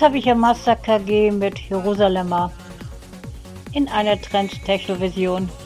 habe ich hier Master KG mit Jerusalemer in einer Trend-Techno-Version.